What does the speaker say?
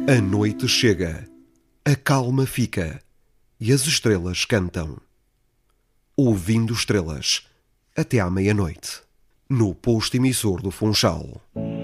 A noite chega, a calma fica e as estrelas cantam. Ouvindo estrelas, até à meia-noite, no posto emissor do Funchal.